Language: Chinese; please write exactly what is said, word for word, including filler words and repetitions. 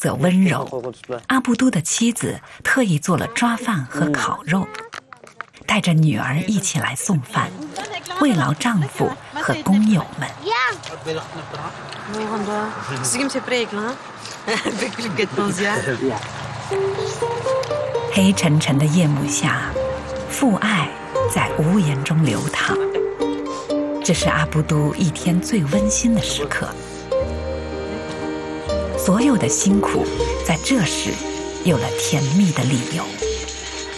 色温柔，阿布都的妻子特意做了抓饭和烤肉，带着女儿一起来送饭，慰劳丈夫和工友们。黑沉沉的夜幕下，父爱在无言中流淌，这是阿布都一天最温馨的时刻。所有的辛苦在这时有了甜蜜的理由。